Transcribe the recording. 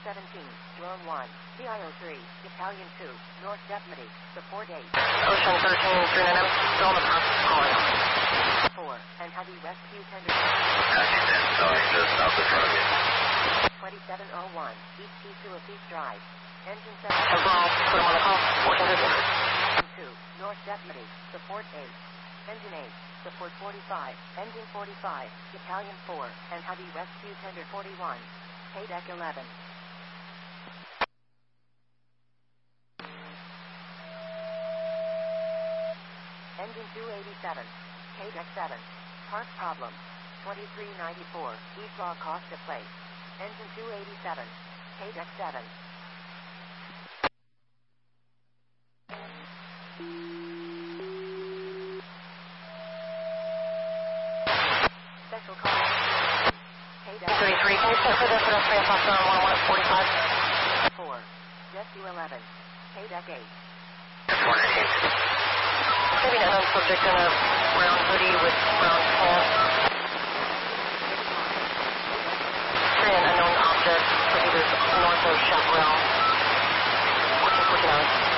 Drone 1, PIO3, Battalion 2, North Deputy, Support 8. Ocean 13, 3 still on the path, calling. 4, and heavy rescue tender. Taxi 10, sorry, just south of front of you. 2701, East T2 of East Drive. Engine 7. Overall, put him on the call, Ocean 2, 13. North Deputy, Support 8. Engine 8, Support 45, Engine 45, Battalion 4, and heavy rescue tender 41. Paydeck 11. Engine 287, Paydeck 7. Park problem. 2394, East Law Costa Place. Engine 287, Paydeck 7. Special call. Paydeck 33, can you set for this pedestrian crossing on 101 at 45? 4. Jet 211, Paydeck 8. Maybe an unknown subject in a brown hoodie with brown pants. Three an unknown object, proceeders north of Chaparral. 1449.